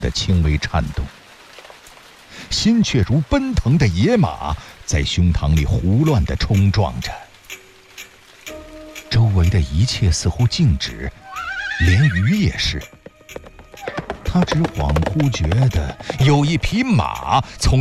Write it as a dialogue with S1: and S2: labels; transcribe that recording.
S1: 的轻微颤动，心却如奔腾的野马，在胸膛里胡乱地冲撞着。周围的一切似乎静止，连鱼也是。他只恍惚觉得有一匹马从